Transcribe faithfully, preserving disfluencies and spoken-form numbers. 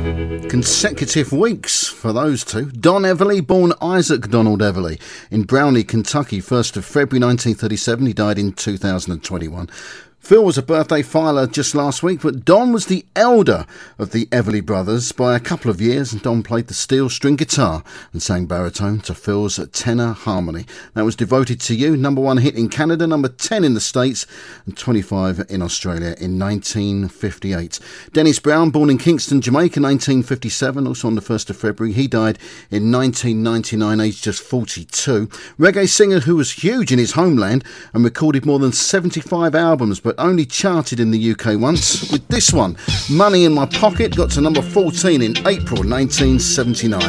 Consecutive weeks for those two. Don Everly, born Isaac Donald Everly in Brownlee, Kentucky, first of February nineteen thirty-seven. He died in two thousand twenty-one. Phil was a birthday filer just last week, but Don was the elder of the Everly brothers by a couple of years, and Don played the steel string guitar and sang baritone to Phil's tenor harmony. That was Devoted to You, number one hit in Canada, number ten in the States, and twenty-five in Australia in nineteen fifty-eight. Dennis Brown, born in Kingston, Jamaica, nineteen fifty-seven, also on the first of February. He died in nineteen ninety-nine, aged just forty-two. Reggae singer who was huge in his homeland and recorded more than seventy-five albums, but only charted in the U K once with this one. Money in My Pocket got to number fourteen in April nineteen seventy-nine.